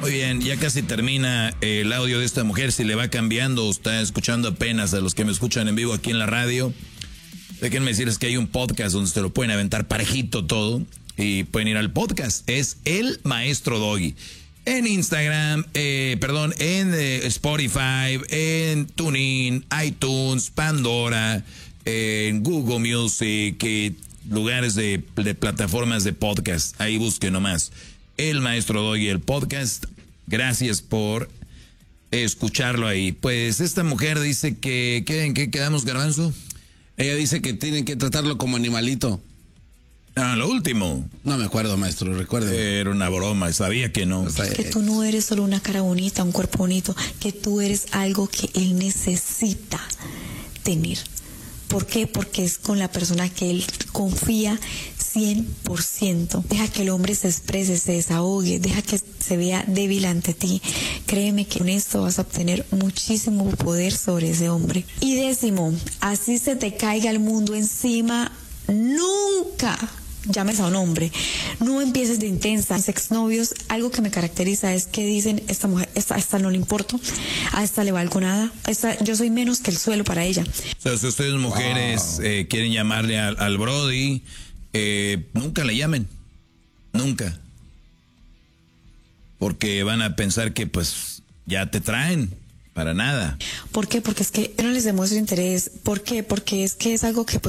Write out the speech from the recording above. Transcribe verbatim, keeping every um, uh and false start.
Muy bien, ya casi termina el audio de esta mujer. Si le va cambiando, está escuchando apenas a los que me escuchan en vivo aquí en la radio. Déjenme decirles que hay un podcast donde se lo pueden aventar parejito todo y pueden ir al podcast. Es El Maestro Doggy. En Instagram, eh, perdón, en eh, Spotify, en TuneIn, iTunes, Pandora, eh, en Google Music, eh, lugares de, de plataformas de podcast. Ahí busquen nomás. El Maestro Doggy, el podcast. Gracias por escucharlo ahí. Pues esta mujer dice que, que ¿en qué quedamos, Garbanzo? Ella dice que tienen que tratarlo como animalito. Ah, lo último. No me acuerdo, maestro, recuerde. Era una broma, sabía que no. Que tú no eres solo una cara bonita, un cuerpo bonito, que tú eres algo que él necesita tener. ¿Por qué? Porque es con la persona que él confía cien por ciento. Deja que el hombre se exprese, se desahogue, deja que se vea débil ante ti. Créeme que con esto vas a obtener muchísimo poder sobre ese hombre. Y décimo, así se te caiga el mundo encima, nunca llames a un hombre, no empieces de intensa. Mis exnovios, algo que me caracteriza es que dicen, esta mujer, esta, esta no le importo, a esta le valgo nada, a esta, yo soy menos que el suelo para ella. O sea, si ustedes mujeres wow. eh, quieren llamarle al, al Brody, eh, nunca le llamen, nunca, porque van a pensar que pues ya te traen. Para nada. ¿Por qué? Porque es que no les demuestro interés. ¿Por qué? Porque es que es algo que